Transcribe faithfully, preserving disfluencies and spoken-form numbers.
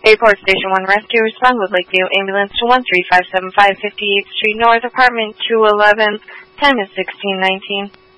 Airport Station one Rescue, respond with Lakeview Ambulance to one three five seven five fifty-eighth Street North, apartment two eleven, time is sixteen nineteen.